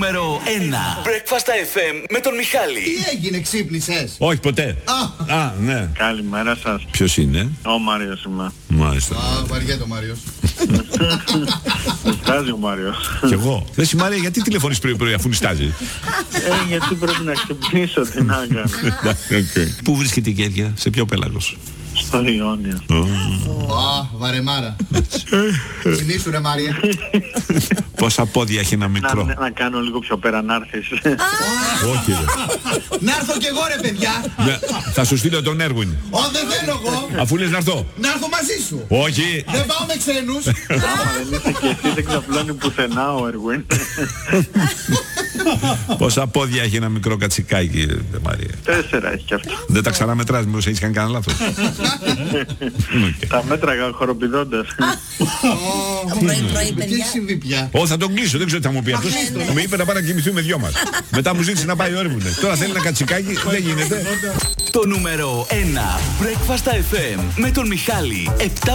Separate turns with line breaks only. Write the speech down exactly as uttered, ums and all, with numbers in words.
Νούμερο ένα. Breakfast εφ εμ με τον Μιχάλη.
Τι έγινε, ξύπνησες?
Όχι ποτέ.
Α,
Α, ναι.
Καλημέρα σας.
Ποιος είναι?
Ο Μάριος είμαι.
Μάλιστα.
α βαριέται ο Μάριος.
Νιστάζει ο Μάριος.
Κι εγώ. Δε Μάρια, γιατί τηλεφωνείς πρωί πρωί αφού νιστάζει?
Ε, γιατί πρέπει να ξυπνήσω, τι να κάνω.
Πού βρίσκεται η Κέρκυρα, σε ποιο πέλαγος?
Στο Ιόνιο.
Α, βαρεμάρα. Συνήθου ρε Μάρια.
Πόσα πόδια έχει ένα μικρό?
Να, να κάνω λίγο πιο πέρα να έρθεις.
Όχι ρε.
Να έρθω κι εγώ ρε παιδιά.
Ναι, θα σου στείλω τον Έρουιν.
Ω, δεν θέλω εγώ.
Αφού λες να έρθω.
Να έρθω μαζί σου.
Όχι.
Δεν πάω με ξένους.
Άμα δεν είσαι και εσύ δεν ξαπλώνει πουθενά ο Εργουίν.
Πόσα πόδια έχει ένα μικρό κατσικάκι, δε Μαρία?
Τέσσερα έχει κι αυτό.
Δεν τα ξαναμετράς, μήπως έχεις κάνει κανένα λάθος?
Τα μέτραγα χοροπηδώντας.
Τι έχει συμβεί πια?
Ω, θα τον κλείσω, δεν ξέρω τι θα μου πει αυτός. Με είπε να πάμε να κοιμηθούμε δυο μας. Μετά μου ζήτησε να πάει ο Έρβουνε. Τώρα θέλει ένα κατσικάκι, δεν γίνεται.
Το νούμερο ένα. Breakfast εφ εμ με τον Μιχάλη.